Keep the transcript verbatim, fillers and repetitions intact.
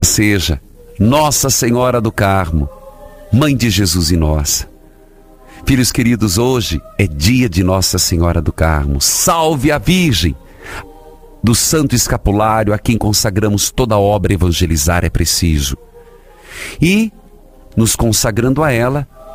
seja Nossa Senhora do Carmo, Mãe de Jesus e nossa. Filhos queridos, hoje é dia de Nossa Senhora do Carmo. Salve a Virgem! Do Santo Escapulário, a quem consagramos toda a obra, evangelizar é preciso. E, nos consagrando a ela,